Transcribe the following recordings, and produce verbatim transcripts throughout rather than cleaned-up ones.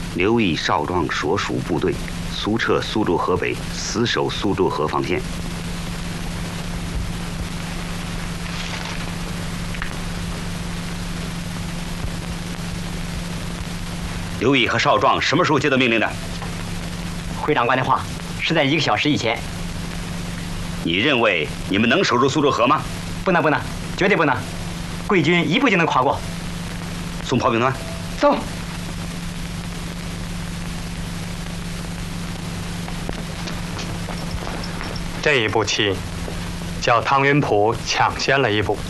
刘毅、邵壮所属部队速撤苏州河北，死守苏州河防线。刘毅和邵壮什么时候接到命令的？ 回长官的话是在一个小时以前。 你认为你们能守住苏州河吗？ 不能，不能，绝对不能。贵军一步就能跨过。 送炮兵团。 走。 这一步棋，叫汤云浦抢先了一步。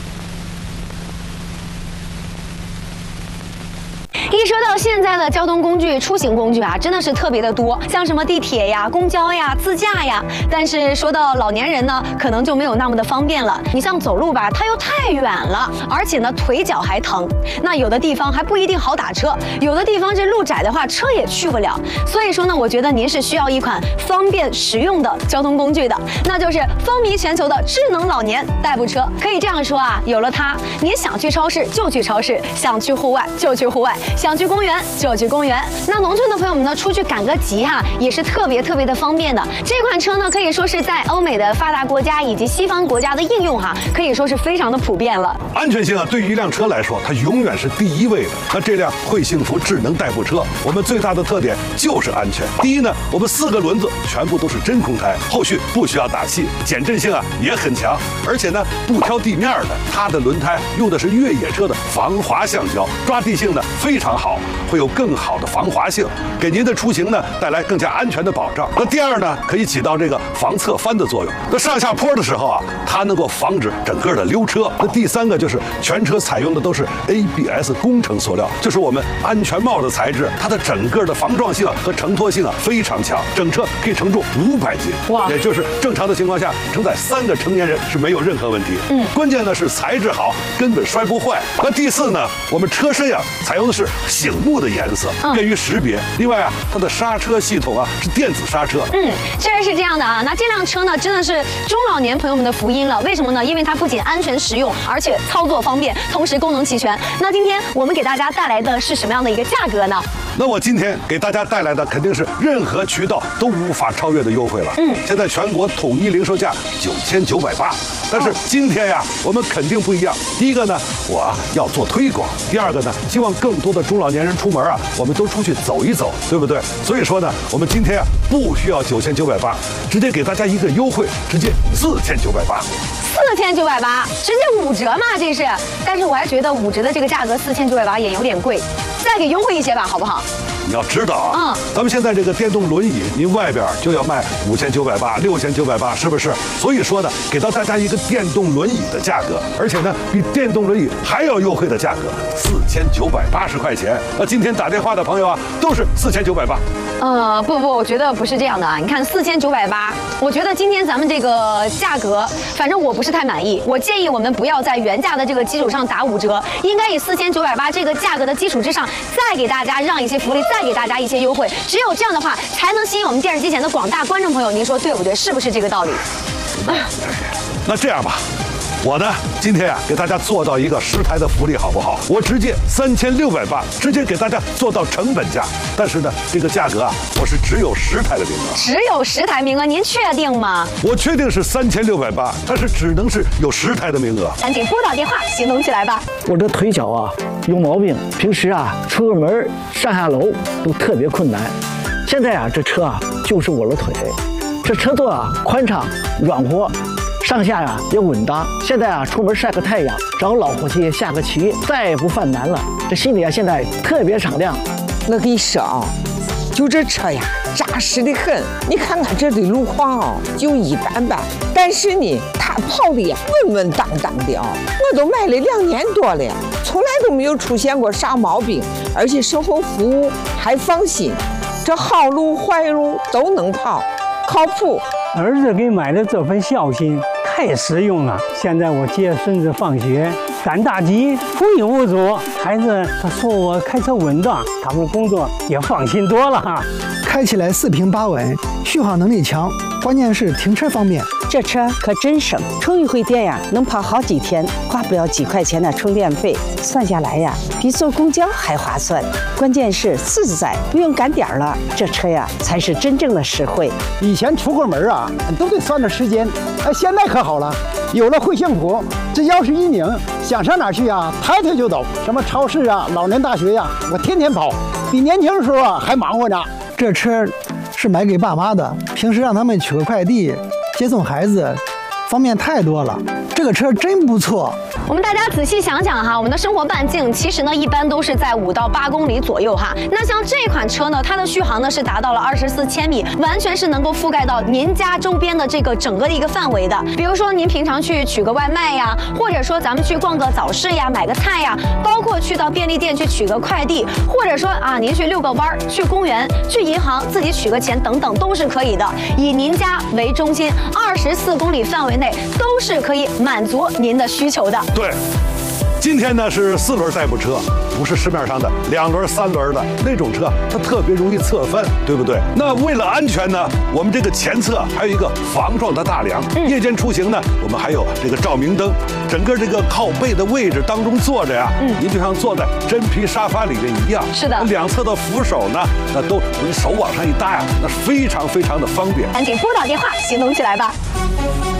一说到现在的交通工具、出行工具啊，真的是特别的多，像什么地铁呀、公交呀、自驾呀。但是说到老年人呢，可能就没有那么的方便了。你像走路吧，它又太远了，而且呢腿脚还疼。那有的地方还不一定好打车，有的地方这路窄的话，车也去不了。所以说呢，我觉得您是需要一款方便实用的交通工具的，那就是风靡全球的智能老年代步车。可以这样说啊，有了它，您想去超市就去超市，想去户外就去户外。想去公园就去公园，那农村的朋友们呢，出去赶个集哈、啊，也是特别特别的方便的。这款车呢，可以说是在欧美的发达国家以及西方国家的应用哈、啊，可以说是非常的普遍了。 安全性啊，对于一辆车来说，它永远是第一位的。那这辆会幸福智能代步车，我们最大的特点就是安全。第一呢，我们四个轮子全部都是真空胎，后续不需要打气，减震性啊也很强，而且呢不挑地面的，它的轮胎用的是越野车的防滑橡胶，抓地性呢非常好，会有更好的防滑性，给您的出行呢带来更加安全的保障。那第二呢，可以起到这个防侧翻的作用。那上下坡的时候啊，它能够防止整个的溜车。那第三个就是全车采用的都是 A B S 工程塑料，就是我们安全帽的材质，它的整个的防撞性和承托性啊非常强，整车可以承重五百斤，哇，也就是正常的情况下承载三个成年人是没有任何问题。嗯，关键呢是材质好，根本摔不坏。那第四呢，我们车身啊采用的是醒目的颜色，便于识别。另外啊，它的刹车系统啊是电子刹车。 嗯，确实是这样的啊。那这辆车呢，真的是中老年朋友们的福音了。为什么呢？因为它不仅安全实用，而且操作方便，同时功能齐全。那今天我们给大家带来的是什么样的一个价格呢？ 那我今天给大家带来的肯定是任何渠道都无法超越的优惠了。嗯，现在全国统一零售价九千九百八，但是今天呀，我们肯定不一样。第一个呢，我要做推广；第二个呢，希望更多的中老年人出门啊，我们都出去走一走，对不对？所以说呢，我们今天啊不需要九千九百八，直接给大家一个优惠，直接四千九百八。 四千九百八，直接五折嘛，这是。但是我还觉得五折的这个价格四千九百八也有点贵，再给优惠一些吧，好不好？ 你要知道啊， 嗯， 咱们现在这个电动轮椅，您外边就要卖五千九百八、六千九百八，是不是？所以说呢，给到大家一个电动轮椅的价格，而且呢，比电动轮椅还要优惠的价格，四千九百八十块钱。那今天打电话的朋友啊，都是四千九百八。 呃，不不，我觉得不是这样的啊。你看四千九百八，我觉得今天咱们这个价格，反正我不是太满意。我建议我们不要在原价的这个基础上打五折，应该以四千九百八这个价格的基础之上，再给大家让一些福利，再给大家一些优惠。只有这样的话，才能吸引我们电视机前的广大观众朋友。您说对不对？是不是这个道理？ 啊、那这样吧。我呢，今天啊，给大家做到一个十台的福利，好不好？我直接三千六百八，直接给大家做到成本价。但是呢，这个价格啊，我是只有十台的名额， 只有十台名额，您确定吗？ 我确定是三千六百八，但是只能是有十台的名额。 赶紧拨打电话，行动起来吧！ 我这腿脚啊有毛病，平时啊出个门上下楼都特别困难。现在啊，这车啊就是我的腿，这车座啊宽敞软和。上下呀、啊、也稳当，现在啊出门晒个太阳，找老伙计下个棋，再也不犯难了。这心里啊现在特别敞亮。 我跟你说啊，就这车呀扎实的很，你看看这的路况啊就一般般，但是呢它跑的呀稳稳当当的啊，我都买了两年多了，从来都没有出现过啥毛病，而且售后服务还放心，这好路坏路都能跑，靠谱。 儿子给买的这份孝心太实用了。现在我接孙子放学，赶大集无影无阻，孩子他说我开车稳当，他们工作也放心多了哈。 开起来四平八稳， 续航能力强，关键是停车方便。 这车可真省，充一回电呀，能跑好几天，花不了几块钱的充电费，算下来呀，比坐公交还划算。关键是自在，不用赶点儿了，这车呀才是真正的实惠。 以前出个门啊，都得算着时间，哎，现在可好了，有了惠幸福，这钥匙一拧，想上哪儿去啊，抬腿就走，什么超市啊、老年大学呀、啊，我天天跑，比年轻的时候啊还忙活呢。 这车是买给爸妈的，平时让他们取个快递、接送孩子，方便太多了。这个车真不错。 我们大家仔细想想哈，我们的生活半径其实呢一般都是在五到八公里左右哈。那像这款车呢，它的续航呢是达到了二十四千米，完全是能够覆盖到您家周边的这个整个的一个范围的。比如说您平常去取个外卖呀，或者说咱们去逛个早市呀，买个菜呀，包括去到便利店去取个快递，或者说啊您去遛个弯儿，去公园、去银行自己取个钱等等都是可以的。以您家为中心，二十四公里范围内都是可以满足您的需求的。 对，今天呢是四轮代步车，不是市面上的两轮、三轮的那种车，它特别容易侧翻，对不对？那为了安全呢，我们这个前侧还有一个防撞的大梁。嗯、夜间出行呢，我们还有这个照明灯，整个这个靠背的位置当中坐着呀，嗯、您就像坐在真皮沙发里面一样。 是的， 两侧的扶手呢，那都你手往上一搭呀，那非常非常的方便。 赶紧拨打电话，行动起来吧。